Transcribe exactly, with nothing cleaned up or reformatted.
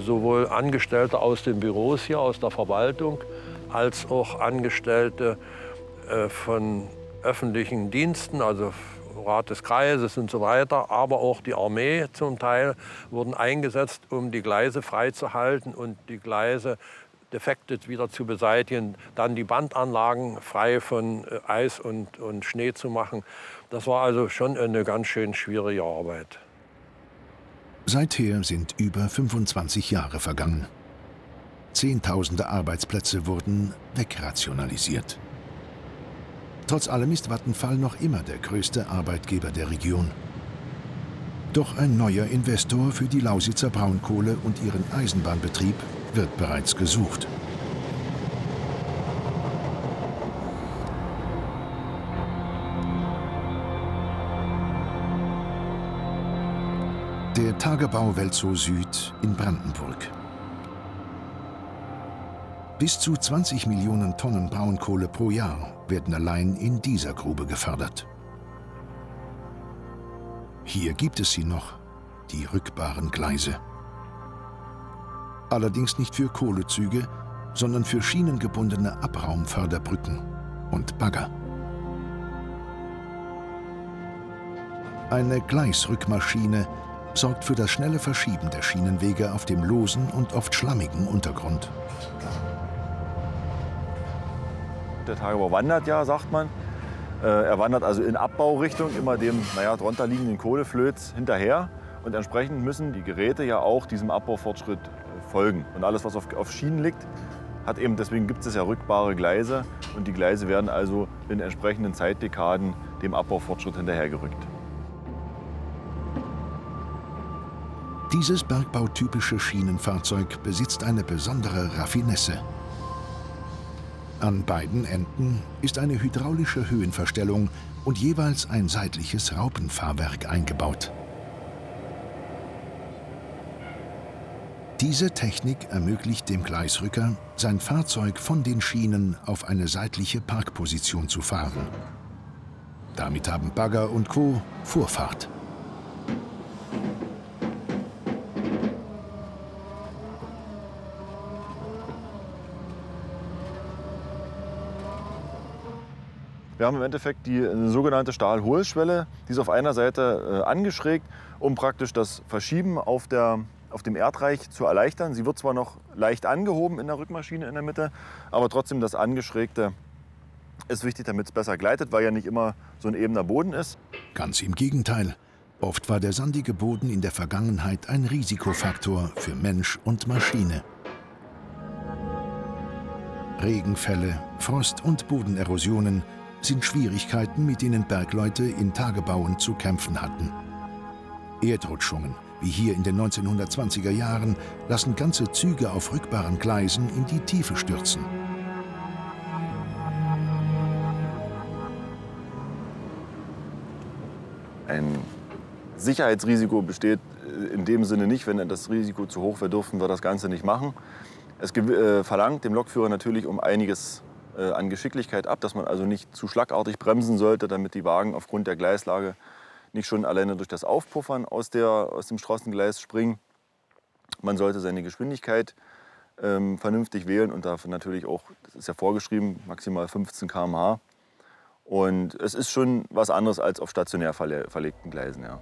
sowohl Angestellte aus den Büros hier, aus der Verwaltung, als auch Angestellte äh, von öffentlichen Diensten, also Rat des Kreises und so weiter, aber auch die Armee zum Teil, wurden eingesetzt, um die Gleise freizuhalten und die Gleise Defekte wieder zu beseitigen, dann die Bandanlagen frei von äh, Eis und, und Schnee zu machen. Das war also schon eine ganz schön schwierige Arbeit. Seither sind über fünfundzwanzig Jahre vergangen. Zehntausende Arbeitsplätze wurden wegrationalisiert. Trotz allem ist Vattenfall noch immer der größte Arbeitgeber der Region. Doch ein neuer Investor für die Lausitzer Braunkohle und ihren Eisenbahnbetrieb wird bereits gesucht. Der Tagebau Welzow Süd in Brandenburg. Bis zu zwanzig Millionen Tonnen Braunkohle pro Jahr werden allein in dieser Grube gefördert. Hier gibt es sie noch, die rückbaren Gleise. Allerdings nicht für Kohlezüge, sondern für schienengebundene Abraumförderbrücken und Bagger. Eine Gleisrückmaschine sorgt für das schnelle Verschieben der Schienenwege auf dem losen und oft schlammigen Untergrund. Der Tagebau wandert ja, sagt man. Äh, er wandert also in Abbaurichtung, immer dem naja, drunter liegenden Kohleflöz hinterher. Und entsprechend müssen die Geräte ja auch diesem Abbaufortschritt folgen. Und alles, was auf, auf Schienen liegt, hat eben, deswegen gibt es ja rückbare Gleise. Und die Gleise werden also in entsprechenden Zeitdekaden dem Abbaufortschritt hinterhergerückt. Dieses bergbautypische Schienenfahrzeug besitzt eine besondere Raffinesse. An beiden Enden ist eine hydraulische Höhenverstellung und jeweils ein seitliches Raupenfahrwerk eingebaut. Diese Technik ermöglicht dem Gleisrücker, sein Fahrzeug von den Schienen auf eine seitliche Parkposition zu fahren. Damit haben Bagger und Co. Vorfahrt. Wir haben im Endeffekt die eine sogenannte Stahlhohlschwelle, die ist auf einer Seite äh, angeschrägt, um praktisch das Verschieben auf, der, auf dem Erdreich zu erleichtern. Sie wird zwar noch leicht angehoben in der Rückmaschine in der Mitte, aber trotzdem das Angeschrägte ist wichtig, damit es besser gleitet, weil ja nicht immer so ein ebener Boden ist. Ganz im Gegenteil. Oft war der sandige Boden in der Vergangenheit ein Risikofaktor für Mensch und Maschine. Regenfälle, Frost- und Bodenerosionen sind Schwierigkeiten, mit denen Bergleute in Tagebauen zu kämpfen hatten. Erdrutschungen, wie hier in den neunzehnhundertzwanziger Jahren, lassen ganze Züge auf rückbaren Gleisen in die Tiefe stürzen. Ein Sicherheitsrisiko besteht in dem Sinne nicht. Wenn das Risiko zu hoch wäre, dürften wir das Ganze nicht machen. Es äh, verlangt dem Lokführer natürlich um einiges äh, an Geschicklichkeit ab, dass man also nicht zu schlagartig bremsen sollte, damit die Wagen aufgrund der Gleislage nicht schon alleine durch das Aufpuffern aus, der, aus dem Straßengleis springen. Man sollte seine Geschwindigkeit ähm, vernünftig wählen und dafür natürlich auch, das ist ja vorgeschrieben, maximal fünfzehn Kilometer pro Stunde. Und es ist schon was anderes als auf stationär verle verlegten Gleisen. Ja.